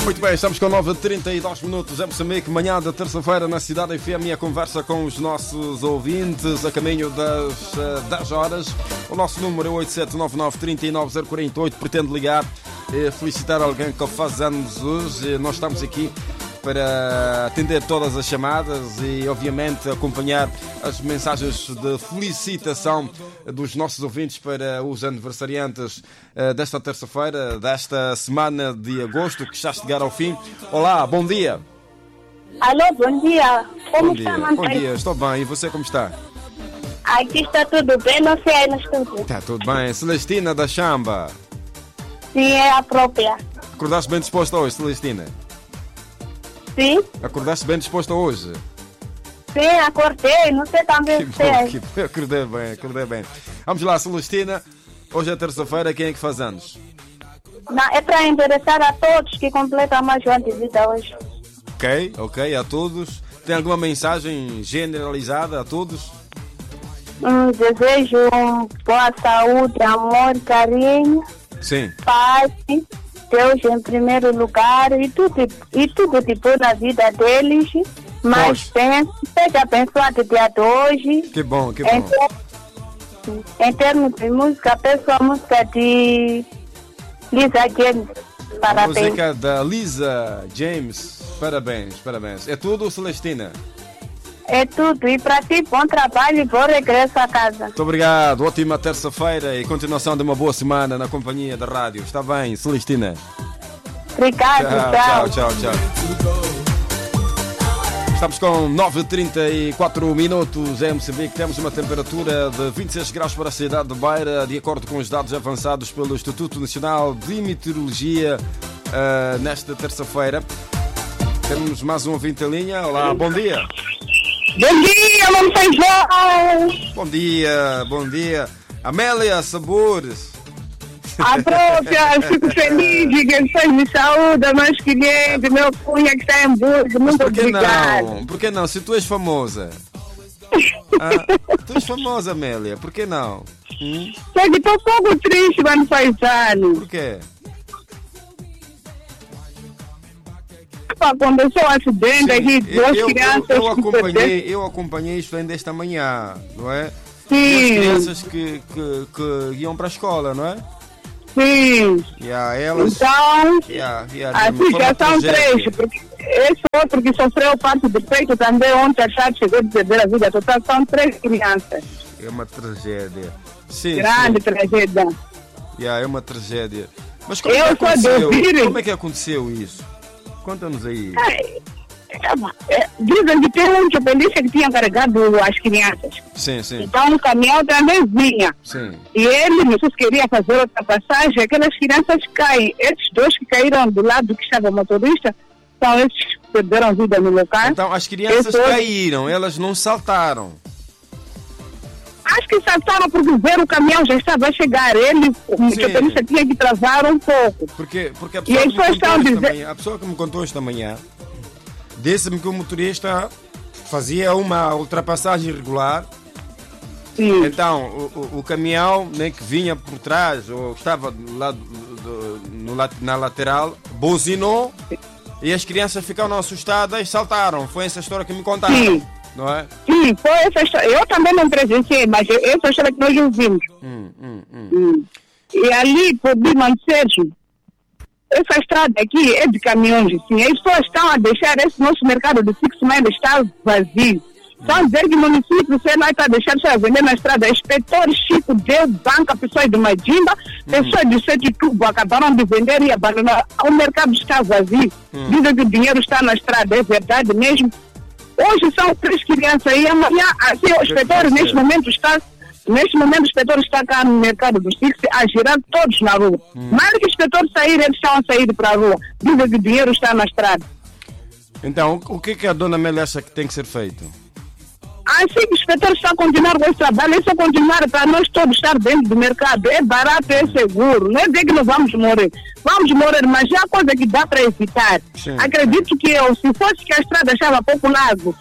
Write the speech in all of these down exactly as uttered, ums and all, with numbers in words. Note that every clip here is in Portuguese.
Muito bem, estamos com nove e trinta e dois minutos em Moçambique, manhã da terça-feira na Cidade F M, e a conversa com os nossos ouvintes a caminho das uh, dez horas. O nosso número é oito sete nove nove, três nove zero quatro oito. Pretendo ligar e felicitar alguém que faz anos hoje. Nós estamos aqui para atender todas as chamadas e, obviamente, acompanhar as mensagens de felicitação dos nossos ouvintes para os aniversariantes uh, desta terça-feira, desta semana de agosto, que já chegar ao fim. Olá, bom dia. Alô, bom dia. Como bom está, dia. Manfred? Bom dia, estou bem. E você, como está? Aqui está tudo bem, não sei aí no estúdio. Está tudo bem. Celestina da Chamba. Sim, é a própria. Acordaste bem disposta hoje, Celestina? Sim? Acordaste bem disposta hoje? Sim, acordei, não sei também Que se bom, é. que bom. Acordei bem, acordei bem. Vamos lá, Celestina. Hoje é terça-feira, quem é que faz anos? Não, é para interessar a todos que completam mais um ano de vida hoje. Ok, ok, a todos. Tem alguma mensagem generalizada a todos? Um desejo boa saúde, amor, carinho, Sim. paz, Deus em primeiro lugar e tudo, e tudo tipo na vida deles. Mas pense, seja abençoado o dia de hoje. Que bom, que Em, bom. ter- em termos de música, peço a música de Lisa James. A Parabéns. música da Lisa James. Parabéns, parabéns. É tudo, Celestina? É tudo. E para ti, bom trabalho e bom regresso a casa. Muito obrigado. Ótima terça-feira e continuação de uma boa semana na companhia da rádio. Está bem, Celestina? Obrigado, Tchau, tchau, tchau, tchau. Estamos com nove e trinta e quatro minutos em Moçambique. Temos uma temperatura de vinte e seis graus para a cidade de Beira, de acordo com os dados avançados pelo Instituto Nacional de Meteorologia uh, nesta terça-feira. Temos mais um ouvinte em linha. Olá, bom dia. Bom dia, meu feijão! Bom dia, bom dia. Amélia Sabores. A própria, fico feliz de que vocês me saúdam, meus clientes, meu cunha que está em Burgo. Muito Por que obrigado. não? Por que não? Se tu és famosa. Ah, tu és famosa, Amélia. Por que não? Hum? Só que estou um pouco triste quando faz anos. Por quê? Aconteceu um acidente aqui, eu, duas eu, crianças. eu, eu que acompanhei, perderam. eu acompanhei isto ainda esta manhã, não é? Sim. E as crianças que, que, que iam para a escola, não é? Sim. E a elas. Então, Yeah, yeah, assim foi uma já são tragédia. três, porque esse outro que sofreu parte do peito também ontem a chave chegou de perder a vida total, são três crianças. É uma tragédia. Sim, Grande sim. tragédia. Yeah, é uma tragédia. Mas como Eu é que sou de aconteceu? ouvir. Como é que aconteceu isso? Conta-nos aí. Ai, é, Dizem que tem um polícia que tinha carregado as crianças. Sim, sim, Então o caminhão também vinha. sim. E ele, não sei se queria fazer outra passagem, aquelas crianças caem. Esses dois que caíram do lado que estava o motorista, são esses que perderam vida no local. Então as crianças Esses- caíram, elas não saltaram. Acho que saltaram porque ver o caminhão já estava a chegar. Ele, o Sim. motorista tinha que travar um pouco. Porque, porque a E pessoa, as que me pessoas contou estão esta dizendo- manhã, a pessoa que me contou esta manhã disse-me que o motorista fazia uma ultrapassagem irregular. Sim. Então o, o, o caminhão, né, que vinha por trás ou estava do lado, do, no, lat- na lateral, buzinou e as crianças ficaram assustadas e saltaram. Foi essa história que me contaram, Sim. não é? Sim, foi essa história. Eu também não presenciei, mas eu- essa história que nós ouvimos. Hum, hum, hum. Hum. E ali, por Birman Sérgio, essa estrada aqui é de caminhões, sim. As pessoas estão a deixar esse nosso mercado de fixo ainda está vazio. Estão a dizer que o município, sei lá, está a deixar só a vender na estrada. Inspetor Chico deu banca a pessoas de Madimba, pessoas de Sete Tubo acabaram de vender e abandonar. O mercado está vazio. Hum. Dizem que o dinheiro está na estrada, é verdade mesmo. Hoje são três crianças e amanhã, assim, o inspetor vai neste ser? momento está, neste momento o inspetor está cá no mercado dos fixos a girar todos na rua. Hum. Mais que o inspetor sair, eles estão a sair para a rua. Dizem que o dinheiro está na estrada. Então o que é que a dona Amélia acha que tem que ser feito? Assim que o inspetor está a continuar com esse trabalho, é só continuar para nós todos estar dentro do mercado. É barato, é seguro. Não é dizer que não vamos morrer. Vamos morrer, mas já há coisa que dá para evitar. Sim. Acredito que eu, se fosse que a estrada estava pouco largo,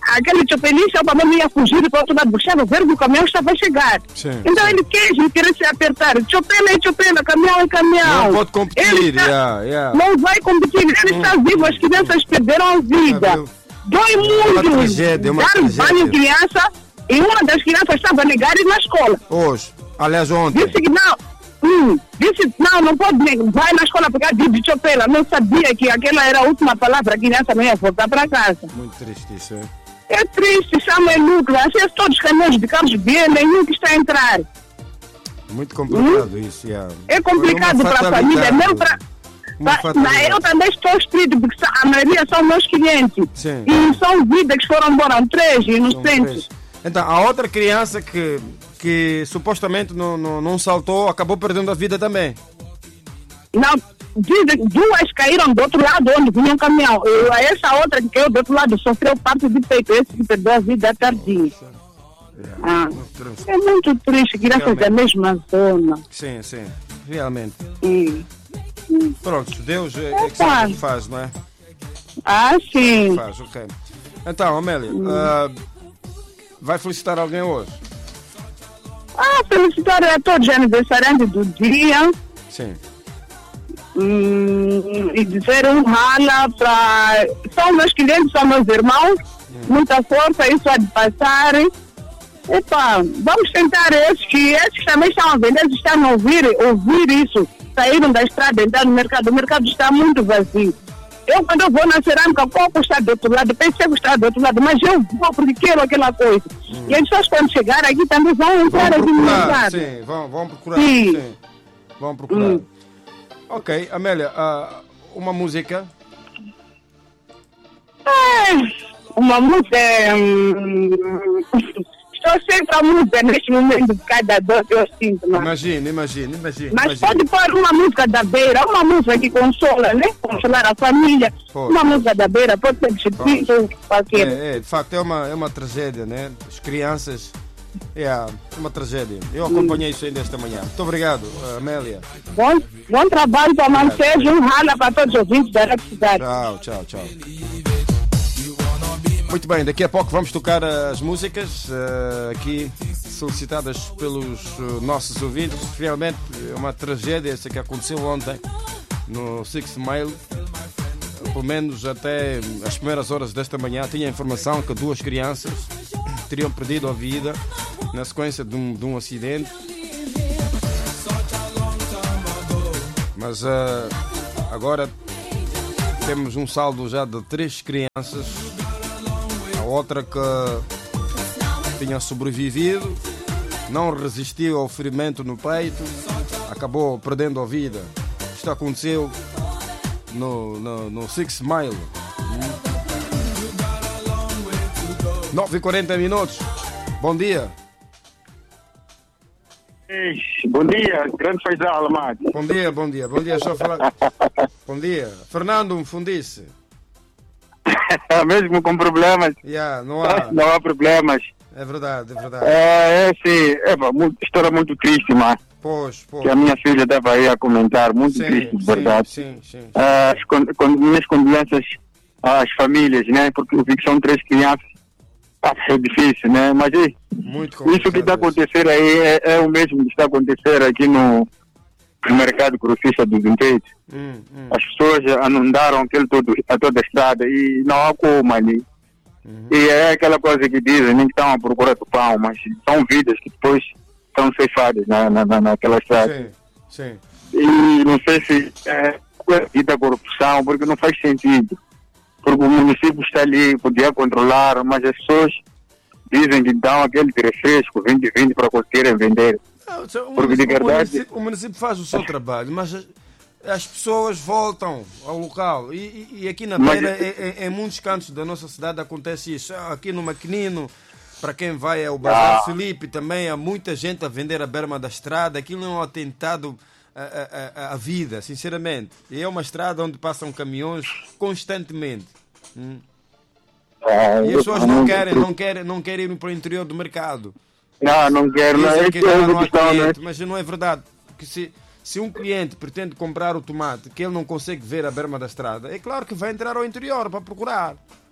aquele chopelista, o Pamela ia fugir para o outro lado, buscava ver que o caminhão estava a chegar. Sim, então sim. ele quer, ele quer se apertar. Chopela é chopela, caminhão é caminhão. Não pode competir, Ele está- yeah, yeah. não vai competir, ele está vivo, as crianças perderam a vida. Ah, viu? Dói uma muito tragédia, uma dar tragédia. banho criança e uma das crianças estava a negar ir na escola. Hoje, aliás, ontem. Disse que não, hum, disse não, não pode negar, vai na escola pegar de chopela. Não sabia que aquela era a última palavra, a criança não ia voltar para casa. Muito triste isso, é? É triste, chama é lucro, assim todos os caminhões de carros B, nenhum que está a entrar. Muito complicado isso, yeah. É complicado Foi uma para a família, fatalidade. mesmo para... Uma Mas fatalidade. eu também estou espírito, porque a maioria são meus clientes. Sim. E são vidas que foram embora, três São inocentes. três. Então, a outra criança que, que supostamente não, não, não saltou, acabou perdendo a vida também. Não, dizem, duas caíram do outro lado onde vinha um caminhão. E essa outra que caiu do outro lado sofreu parte de peito, esse que perdeu a vida tardinha. Yeah. Ah, Muito triste. é muito triste, crianças Realmente. da mesma zona. Sim, sim, realmente. E, Pronto, Deus é, é que Opa. sabe o que faz, não é? ah, sim. Faz, ok. Então, Amélia, ah, vai felicitar alguém hoje? Ah, felicitar a todos os aniversariantes do dia. Sim. Hum, e dizer um rala para. São meus clientes, são meus irmãos. Muita força, isso há de passar. Epa, vamos tentar esses que esses também estão a vender, eles estão a ouvir, ouvir isso. Saíram da estrada, entraram no mercado. O mercado está muito vazio. Eu, quando eu vou na cerâmica, pouco está do outro lado, pensei que está do outro lado, mas eu vou porque quero aquela coisa. Hum. E as pessoas, quando chegar aqui, também vão entrar Vão aqui no procurar, mercado. sim, vão, vão procurar. Sim. Sim. Vão procurar. Hum. Ok, Amélia, ah, uma música. É, uma música. hum, Estou sempre a música neste momento de cada dor que eu sinto. Mas, Imagina, imagina, imagina. mas imagina. pode pôr uma música da beira, uma música que consola, né? Consolar a família. Pode. Uma música da beira, pode ser de Chipito, qualquer. É, é, de facto, é uma, é uma tragédia, né? As crianças. É é uma tragédia. Eu acompanhei isso ainda esta manhã. Muito obrigado, Amélia. Bom, bom trabalho para o Sérgio, um rala para todos os ouvintes da Rádio Cidade. Tchau, tchau, tchau. Muito bem, daqui a pouco vamos tocar as músicas uh, aqui solicitadas pelos uh, nossos ouvintes. Realmente é uma tragédia essa que aconteceu ontem no Six Mile. Pelo menos até as primeiras horas desta manhã tinha a informação que duas crianças teriam perdido a vida na sequência de um, de um acidente. Mas uh, agora temos um saldo já de três crianças. A outra que tinha sobrevivido, não resistiu ao ferimento no peito, acabou perdendo a vida. Isto aconteceu no, no, no Six Mile. nove e quarenta minutos. Bom dia. Bom dia, grande Faisal Alamado. Bom dia, bom dia. Bom dia, só falar. Bom dia. Fernando Mfundice. Mesmo com problemas, Yeah, não há. não há problemas. É verdade, é verdade. É, é sim, é pá, muito, história muito triste, mas Pois, pois. que a minha filha estava aí a comentar, muito Sim, triste, de sim, verdade. sim, sim. Ah, as con- con- minhas condolências às famílias, né? Porque eu vi que são três crianças. Ah, é difícil, né? Mas é, Muito isso que está a complicado isso. acontecer aí é, é o mesmo que está a acontecer aqui no, no mercado grossista do Vintage. Hum, hum. As pessoas inundaram aquele todo, a toda a estrada e não há como ali. Uhum. E é aquela coisa que dizem, nem que estão à procura do pão, mas são vidas que depois são ceifadas na, na, na, naquela estrada. Sim, sim. E não sei se é da corrupção, porque não faz sentido. Porque o município está ali, podia controlar, mas as pessoas dizem que dão aquele refresco vinte vinte para conseguirem vender. Não, o, Porque de município, o, verdade- município, o município faz o seu trabalho, mas as, as pessoas voltam ao local. E, e, e aqui na Mas- Beira, em, em- em muitos cantos da nossa cidade, acontece isso. Ah, Aqui no Maquinino, para quem vai ao Bazar Ah. Felipe, também há muita gente a vender a berma da estrada. Aquilo é um atentado à, à, à- à vida, sinceramente. E é uma estrada onde passam caminhões constantemente. Hum. Ah, E as pessoas eu- não querem, não querem, não querem ir para o interior do mercado. Não, não quero. Não, Dizem é que que lá é não uma há questão, né? cliente, mas não é verdade. Porque se, se um cliente pretende comprar o tomate que ele não consegue ver a berma da estrada, é claro que vai entrar ao interior para procurar.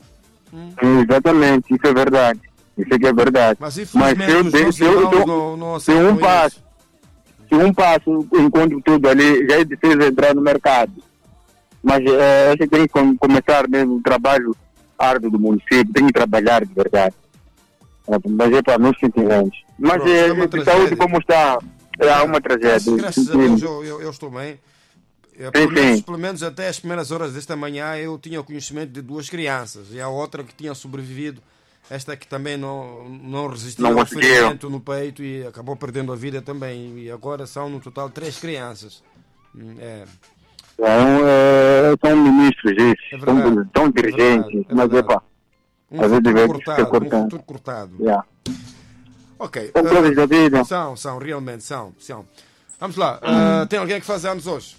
Hum. Exatamente, isso é verdade. Isso é que é verdade. Mas infelizmente eu, os nossos se, eu, irmãos se, não, não se um aceitam passo, isso. se um passo encontro tudo ali, já é difícil entrar no mercado. Mas é, você tem que com- começar mesmo o trabalho árduo do município, tem que trabalhar de verdade. É, mas é para nós sentimos. Mas Pronto, é, é uma a tragédia. saúde como está, é uma Graças, tragédia. graças a Deus eu, eu, eu estou bem. É, pelo, Sim, menos, sim. pelo menos até as primeiras horas desta manhã eu tinha conhecimento de duas crianças e a outra que tinha sobrevivido, esta que também não, não resistiu Não ao conseguiu. ferimento no peito e acabou perdendo a vida também. E agora são no total três crianças. Hum, É, São, é, são ministros, É esses, verdade, são, são é dirigentes, verdade, é mas é verdade. pá, um às vezes futuro deve ser cortado, um cortado. futuro cortado. Yeah. Ok. São coisas da vida. uh, são, são, realmente são, são. Vamos lá. uh, tem alguém que faz anos hoje?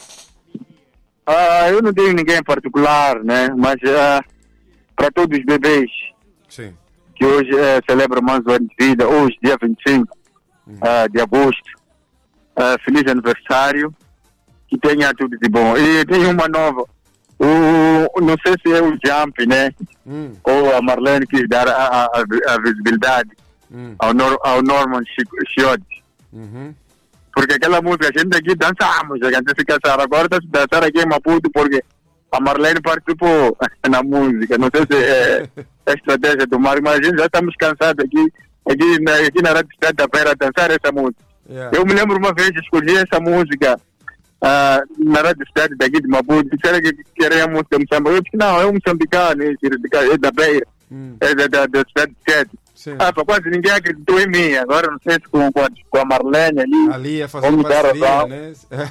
Ah, eu não tenho ninguém em particular, né? Mas ah, para todos os bebês Sim. que hoje eh, celebram mais um ano de vida, hoje, dia vinte e cinco ah, de agosto, ah, feliz aniversário, que tenha tudo de bom. E tem uma nova, o, não sei se é o Jump, né? Hum, Ou a Marlene quis dar a, a, a visibilidade hum, ao, Nor, ao Norman Chiot. uhum. Porque aquela música, a gente aqui dançamos, a gente se cansar. Agora está se dançar aqui em Maputo porque a Marlene participou na música. Não sei se é, é estratégia do Mário, mas a gente já estamos cansados aqui, aqui na, aqui na Rádio Cidade da Beira a dançar essa música. Yeah. Eu me lembro uma vez, escolhi essa música ah, na Rádio Cidade daqui de Maputo. Disseram que queria a música moçambicana. Eu disse, não, é um moçambicano, é da Beira, Hum, é da, da, da Cidade de Sede. sim. Ah, pá, quase ninguém acreditou em mim. Agora não sei se com, com, a, com a Marlene ali. Ali a fazer Vamos dar parceria, razão. né?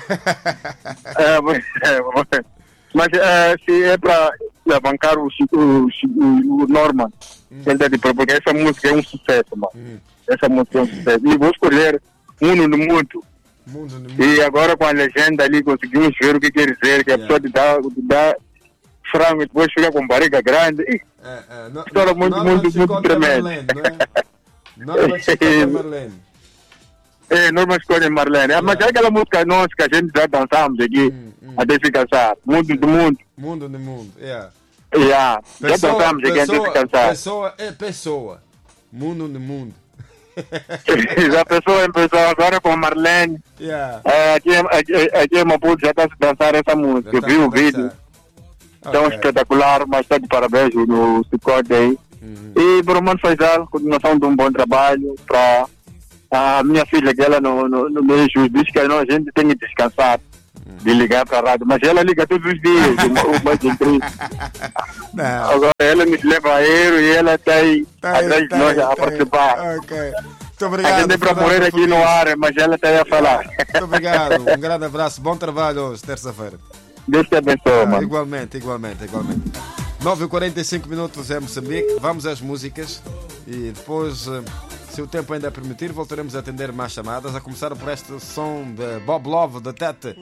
É, mas, é, mas é, se é para bancar o, Chico- o, Chico- o Norman, ele deve porque essa música é um sucesso, mano. Hum. Essa música é um sucesso. E vou escolher Uno no Mundo. Mundo no mundo. E agora com a legenda ali conseguimos ver o que quer dizer, que a Yeah. pessoa te dá, te dá frango e depois fica com barriga grande. E, É, é, no- História muito, Norman muito, Chicote muito tremenda. Marlene, não é? Norman Chicote Marlene. é, Norman escolhe Marlene. Ah, mas é aquela música nossa que a gente já dançamos aqui, Hum, hum. até se cansar. Mundo do mundo. Mundo no mundo. Yeah. Yeah. Já Pessoa, dançamos aqui até se pessoa, cansar. pessoa é pessoa. Mundo no mundo. Já pensou em pessoa agora com a Marlene? Yeah. É, aqui, aqui, aqui em Maputo já está a se dançar essa música. Já Eu tá vi a o vídeo, dançar. tão Ok. espetacular, mas está de parabéns no Cicote aí. Uhum. E para o Mano Faisal, continuação de um bom trabalho. Para a minha filha, que ela no, no, no mês diz que não, a gente tem que descansar de ligar para a rádio, mas ela liga todos os dias. o mais incrível. Não. Agora ela nos leva a erro e ela está aí Tá aí, atrás de tá nós aí, a tá aí. participar. Ok. Muito A obrigado. gente é para Fernando morrer aqui Feliz. no ar, mas ela está aí a falar. Muito obrigado. Um grande abraço. Bom trabalho hoje, terça-feira. Deus te abençoe, Ah, mano. igualmente, igualmente, igualmente. nove e quarenta e cinco minutos é Moçambique. Vamos às músicas e depois, eh, se o tempo ainda permitir, voltaremos a atender mais chamadas. A começar por este som de Bob Love, da Tete.